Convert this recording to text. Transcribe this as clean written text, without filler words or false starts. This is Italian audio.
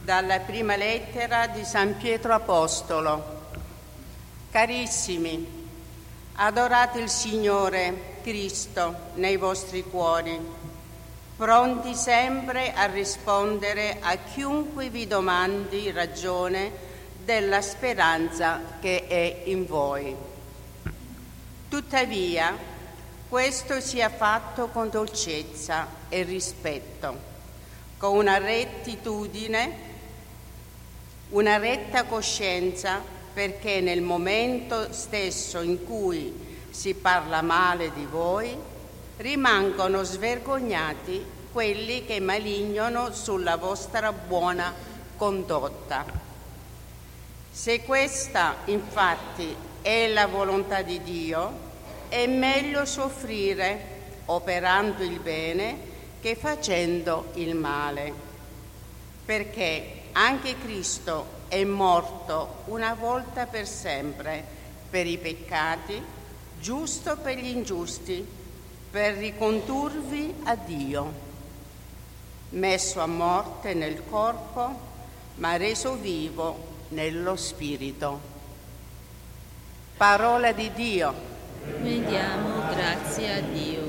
Dalla prima lettera di San Pietro Apostolo. Carissimi, adorate il Signore Cristo nei vostri cuori, pronti sempre a rispondere a chiunque vi domandi ragione della speranza che è in voi. Tuttavia, questo sia fatto con dolcezza e rispetto, con una rettitudine, una retta coscienza, perché nel momento stesso in cui si parla male di voi, rimangono svergognati quelli che malignano sulla vostra buona condotta. Se questa, infatti, è la volontà di Dio, è meglio soffrire operando il bene che facendo il male, perché anche Cristo è morto una volta per sempre per i peccati, giusto per gli ingiusti, per ricondurvi a Dio, messo a morte nel corpo, ma reso vivo nello spirito. Parola di Dio. Noi diamo grazie a Dio.